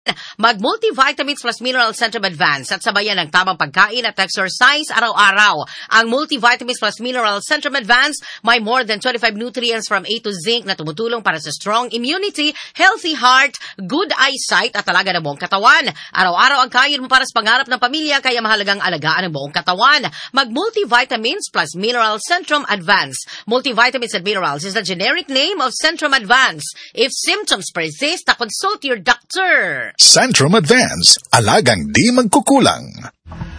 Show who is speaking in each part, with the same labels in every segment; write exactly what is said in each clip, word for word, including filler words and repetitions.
Speaker 1: Mag-multivitamins plus mineral Centrum Advance at sabayan ng tamang pagkain at exercise araw-araw. Ang multivitamins plus mineral Centrum Advance may more than twenty-five nutrients from A to zinc na tumutulong para sa strong immunity, healthy heart, good eyesight at talaga ng buong katawan. Araw-araw ang kain mo para sa pangarap ng pamilya kaya mahalagang alagaan ang buong katawan. Mag-multivitamins plus mineral Centrum Advance. Multivitamins and minerals is the generic name of Centrum Advance. If symptoms persist, consult your doctor.
Speaker 2: Centrum Advance, alagang di magkukulang.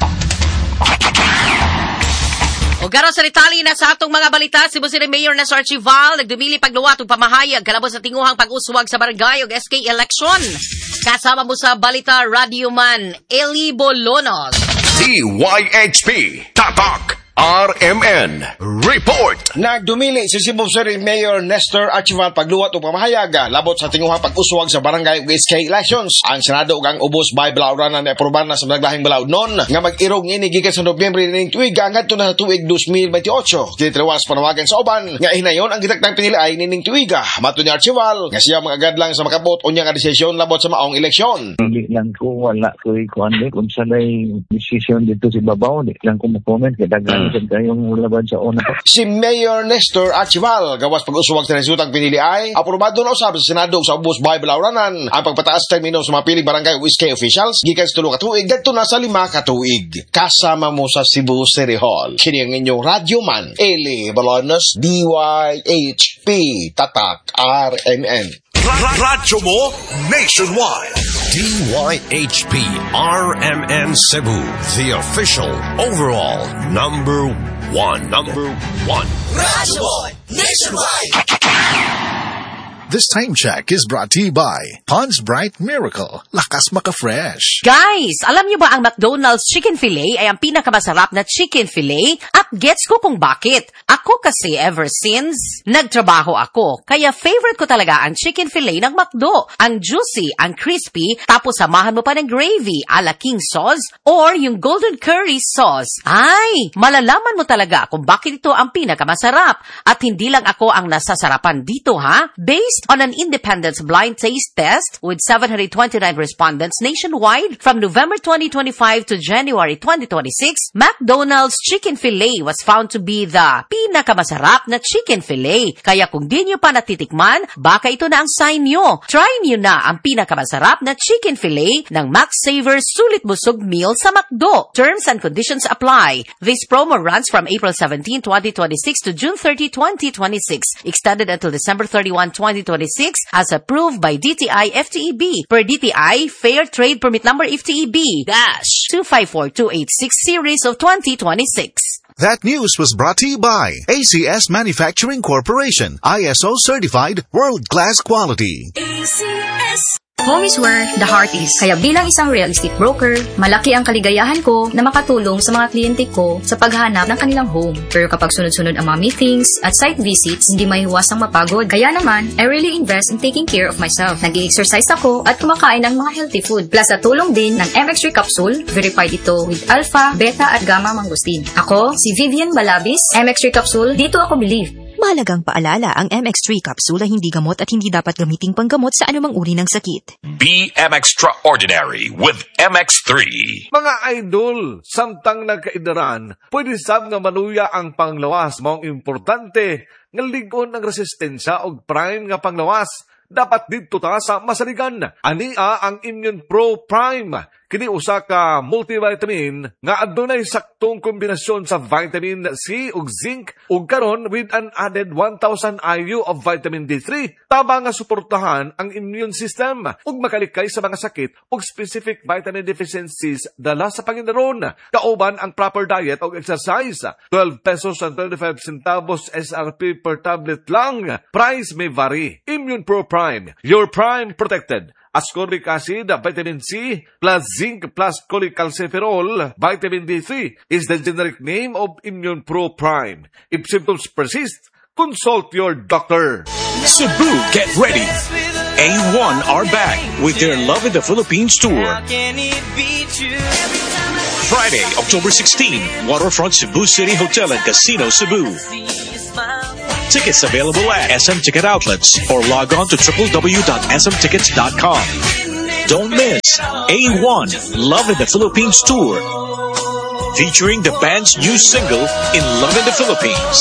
Speaker 1: O garo sa ritali na sa atong mga balita, Cebu City Mayor na Archival nagdumili pagluwat ug pamahayag kalabot sa tinguhang pag-uswag sa barangay ug S K election. Kasama mo sa balita Radio Man Eli Bolonos.
Speaker 3: D Y H P Tatak R M N Report.
Speaker 4: Nagdumili si Cebu City Mayor Nestor Archival pagluwat o pamahayag labot sa tinguhang pag-uswag sa barangay ug S K elections. Ang Senado ug ang ubos by Balauran na aprobar na sa naglahing balaod non nga mag-irog ini gikan sa Nobyembre ning tuig ngadto na tuig twenty twenty-eight. Titrewas panawagan sa uban nga hinayon ang gitaktang piniliay ning tuig. Matud ni Archival nga siya magagad lang sa makabot unya nga desisyon labot sa maong eleksyon.
Speaker 5: Hindi lang ko wala ko ikuan kung sa lay desisyon dito si Babaw, di lang ko mo-comment kay dagan kayong laban sa una.
Speaker 4: Si Mayor Nestor Archival gawas pag-uswag sa resultang pinili ay aprobado na usab sa Senado sa ubos by Balauranan ang pagpataas termino sa mga piling barangay ug S K officials gikan sa tulo ka tuig ngadto na sa lima ka tuig. Kasama mo sa Cebu City Hall kini ang inyong Radio Man Eli Bolonos D Y H P Tatak R M N.
Speaker 3: Radyo mo nationwide. D Y H P R M N Cebu, the official overall number one. Number one.
Speaker 6: Radyo mo nationwide.
Speaker 2: This time check is brought to you by Pond's Bright Miracle. Lakas maka-fresh.
Speaker 1: Guys, alam niyo ba ang McDonald's Chicken Filet ay ang pinakamasarap na chicken filet? At gets ko kung bakit. Ako kasi ever since nagtrabaho ako, kaya favorite ko talaga ang chicken filet ng McDo. Ang juicy, ang crispy, tapos samahan mo pa ng gravy, ala king sauce, or yung golden curry sauce. Ay, malalaman mo talaga kung bakit ito ang pinakamasarap. At hindi lang ako ang nasasarapan dito ha. Based on an independent blind taste test with seven hundred twenty-nine respondents nationwide from November twenty twenty-five to January twenty twenty-six, McDonald's Chicken Filet was found to be the pinakamasarap na chicken filet. Kaya kung di nyo pa natitikman, baka ito na ang sign nyo. Try nyo na ang pinakamasarap na chicken filet ng Max Saver Sulit Busog Meal sa McDo. Terms and conditions apply. This promo runs from April seventeenth, twenty twenty-six to June thirtieth, twenty twenty-six. Extended until December thirty-first, twenty twenty-six as approved by D T I F T E B per D T I Fair Trade Permit Number F T E B dash two five four two eight six series of twenty twenty-six.
Speaker 2: That news was brought to you by A C S Manufacturing Corporation, I S O certified, world-class quality.
Speaker 6: A C S.
Speaker 7: Home is where the heart is. Kaya bilang isang real estate broker, malaki ang kaligayahan ko na makatulong sa mga kliyente ko sa paghanap ng kanilang home. Pero kapag sunod-sunod ang mga meetings at site visits, hindi maiiwasang mapagod. Kaya naman, I really invest in taking care of myself. Nag-i-exercise ako at kumakain ng mga healthy food. Plus, sa tulong din ng M X three Capsule, verified ito with alpha, beta at gamma mangosteen. Ako, si Vivian Balabis, M X three Capsule, dito ako believe.
Speaker 8: Mahalagang paalala, ang M X three capsule ay hindi gamot at hindi dapat gamiting panggamot sa anumang uri ng sakit.
Speaker 3: Be M Extraordinary with M X three.
Speaker 9: Mga idol, samtang nagkaidaran, pwede sab nga maluya ang panglawas. Maong importante, nga ligon ang resistensya o prime nga panglawas. Dapat dito ta sa masaligan. Ania ang Immune Pro Prime. Kini usa ka multivitamin nga adunay saktong kombinasyon sa vitamin C ug zinc ug karon with an added one thousand I U of vitamin D three tabang nga suportahan ang immune system ug makalikay sa mga sakit ug specific vitamin deficiencies dala sa Panginoon. Kauban ang proper diet ug exercise. twelve pesos and twenty-five centavos S R P per tablet lang. Price may vary. Immune Pro Prime, your prime protected. Ascorbic acid, vitamin C, plus zinc, plus cholecalciferol, vitamin D three is the generic name of Immune Pro Prime. If symptoms persist, consult your doctor.
Speaker 3: Cebu, get ready. A one are back with their Love in the Philippines tour. Friday, October sixteenth, Waterfront Cebu City Hotel and Casino, Cebu. Tickets available at S M Ticket Outlets or log on to w w w dot s m tickets dot com.
Speaker 10: Don't miss A one Love in the Philippines Tour, featuring the band's new single In Love in the Philippines.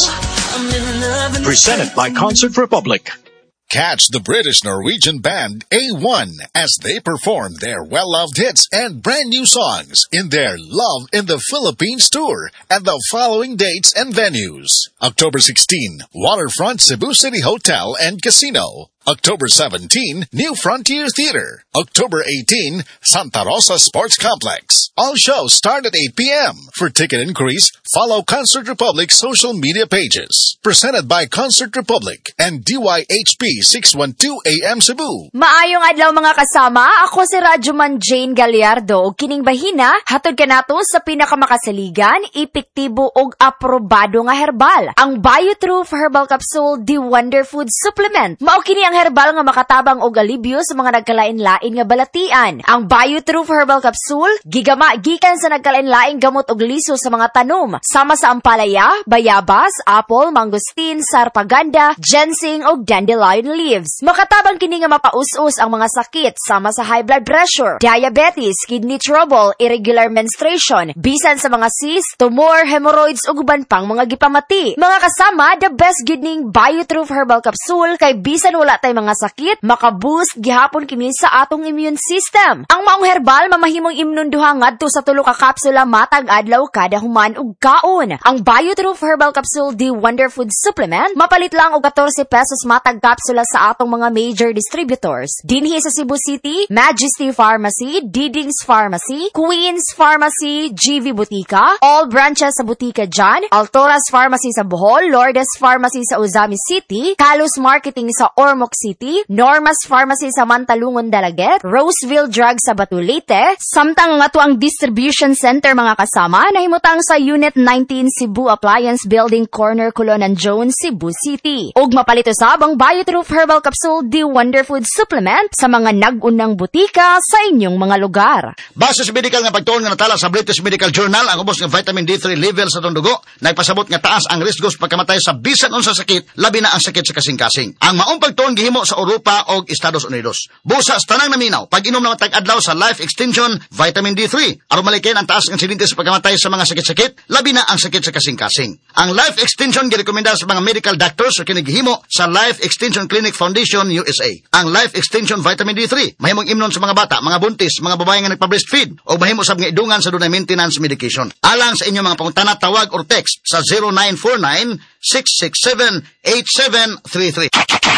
Speaker 10: Presented by Concert Republic.
Speaker 2: Catch the British-Norwegian band A one as they perform their well-loved hits and brand new songs in their Love in the Philippines tour at the following dates and venues. October sixteenth, Waterfront Cebu City Hotel and Casino. October seventeenth, New Frontier Theater. October eighteenth, Santa Rosa Sports Complex. All shows start at eight p.m. For ticket inquiries, follow Concert Republic's social media pages. Presented by Concert Republic and D Y H P six twelve A M Cebu.
Speaker 11: Maayong adlaw mga kasama, ako si Radyoman Jane Gallardo ug kining bahina hatod kanato sa pinakamakasaligan, epektibo ug aprobado nga herbal, ang BioTruth Herbal Capsule The Wonder Food Supplement. Mao kini ang herbal nga makatabang og alibyo sa mga nagkalain-lain nga balatian. Ang BioTruth Herbal Capsule gigama gikan sa nagkalain-laing gamot og liso sa mga tanom, sama sa ampalaya, bayabas, apple, mangosteen, sarpaganda, ginseng ug dandelion leaves. Makatabang kini nga mapaus-us ang mga sakit sama sa high blood pressure, diabetes, kidney trouble, irregular menstruation, bisan sa mga cyst, tumor, hemorrhoids ug uban pang mga gipamati. Mga kasama, the best gid ning BioTruth Herbal Capsule kay bisan wala tay mga sakit, makaboost gihapon kini sa atong immune system. Ang maong herbal mamahimong imnunduha ngadto sa tulo ka kapsula matag adlaw kada human ug kaon. Ang BioTruth Herbal Capsule The Wonder Food Supplement mapalit lang og fourteen pesos matag kapsula sa atong mga major distributors. Dinhi sa Cebu City, Majesty Pharmacy, Didings Pharmacy, Queens Pharmacy, G V Butika, all branches sa Butika Jan, Altoras Pharmacy sa Bohol, Lourdes Pharmacy sa Uzami City, Kalos Marketing sa Ormoc City, Normas Pharmacy sa Mantalungon Dalaget, Roseville Drug sa Batulite, samtang nga to ang distribution center mga kasama nahimutang sa Unit nineteen Cebu Appliance Building Corner Colonan Jones, Cebu City. Ug mapalito sab ang BioTruth Herbal Capsule The Wonder Food Supplement sa mga nag-unang butika sa inyong mga lugar.
Speaker 12: Base sa medical nga pagtuon nga natala sa British Medical Journal, ang ubos nga vitamin D three level sa tong dugo nagpasabot nga taas ang risko sa pagkamatay sa bisan unsa sakit, labi na ang sakit sa kasing-kasing. Ang maong pagtuon gihimo sa Europa o Estados Unidos. Busa sa tanang naminaw, pag-inom na matag-adlaw sa Life Extension Vitamin D three aron malikin ang taas ng insidente sa pagkamatay sa mga sakit-sakit, labi na ang sakit sa kasing-kasing. Ang Life Extension girekomenda sa mga medical doctors sa kinigihimo sa Life Extension Clinic Foundation U S A. Ang Life Extension Vitamin D three mahimong imnon sa mga bata, mga buntis, mga babae nga nagpa-breastfeed o mahimo sab nga idungan sa dunay maintenance medication. Alang sa inyong mga pangutana, tawag or text sa zero nine four nine, six six seven, eight seven three three.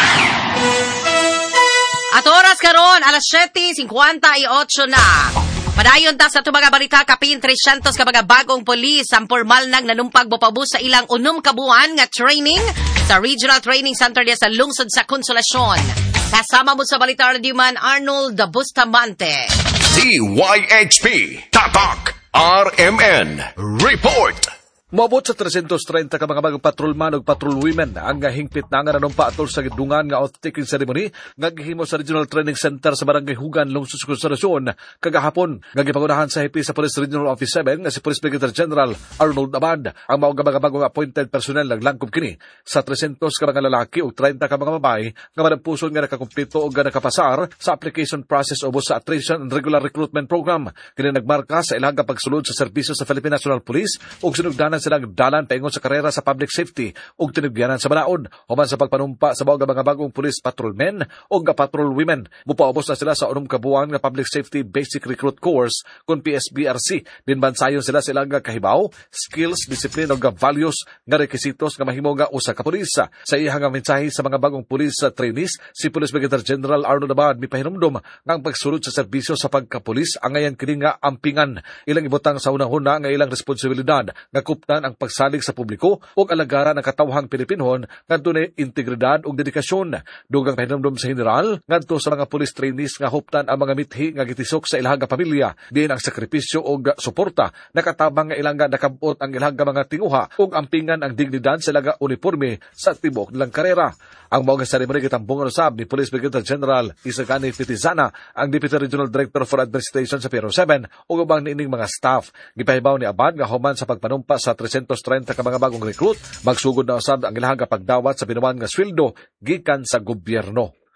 Speaker 1: At oras karon alas siyete fifty-eight na. Padayon ta sa tumaga balita kapin three hundred ka mga bagong polis ang formal nang nanumpag bopabus sa ilang unom ka buwan nga training sa Regional Training Center dia sa lungsod sa Consolacion. Kasama mo sa balita Radyoman Arnold Bustamante.
Speaker 3: D Y H P Tatak R M N Report.
Speaker 9: Moabot sa three hundred thirty ka mga bagong patrolman ug patrol women ang hingpit na nga nanumpa atol sa gidungan nga oath-taking ceremony nga gihimo sa Regional Training Center sa Barangay Hugan, lungsod sa Consolacion kagahapon. Nga gipangunahan sa Hepe sa Police Regional Office seven nga si Police Brigadier General Arnold Abad. Ang mao nga mga bagong appointed personnel naglangkob kini sa three hundred ka mga lalaki ug thirty ka mga babae nga madampuson nga nakakumpleto ug nga nakapasar sa application process ubos sa Attrition and Regular Recruitment Program. Kini nagmarka sa ilang pagsulod sa serbisyo sa Philippine National Police ug sinugdanan silang dalan paingon sa karera sa public safety ug tinugyanan sa banaod human sa pagpanumpa sa mga mga bagong police patrolmen ug patrol women. Mupaubos na sila sa unom ka buwan nga public safety basic recruit course kun P S B R C. Dinbansayon sila silang nga kahibaw, skills, discipline ug values nga requisitos nga mahimo nga usa ka pulis. Sa iyang nga mensahe sa mga bagong police trainees, si Police Brigadier General Arnold Abad mipahinumdom nga ang pagsulod sa serbisyo sa pagkapulis ang ngayon kini nga ampingan. Ilang ibutang sa unang-una nga ilang responsibilidad nga kuptan ang pagsalig sa publiko ug alagaran ang katawhang Pilipinhon ngadto ni integridad ug dedikasyon. Dugang pahinumdom sa general ngadto sa mga police trainees nga huptan ang mga mithi nga gitisok sa ilahang pamilya diin ang sakripisyo ug suporta nakatabang nga ilang nakabot ang ilahang mga tinguha ug ampingan ang dignidad sa ilang uniforme sa tibok nilang karera. Ang mga seremony gitambong usab ni Police Brigadier General Isagani Fitizana, ang Deputy Regional Director for Administration sa P R O seven ug ubang niining mga staff. Gipahibaw ni Abad nga human sa pagpanumpa sa three hundred thirty ka mga bagong recruit, magsugod na usab ang ilahang pagdawat sa binuwan nga sweldo gikan sa gobyerno.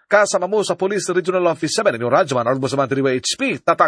Speaker 9: kasama mo sa Police Regional Office seven, yung Radyoman, or mo sa mga H P, tatak